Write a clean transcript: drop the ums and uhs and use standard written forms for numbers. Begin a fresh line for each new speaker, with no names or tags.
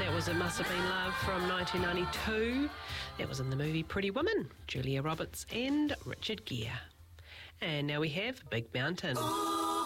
That was It Must Have Been Love from 1992. That was in the movie Pretty Woman, Julia Roberts and Richard Gere. And now we have Big Mountain.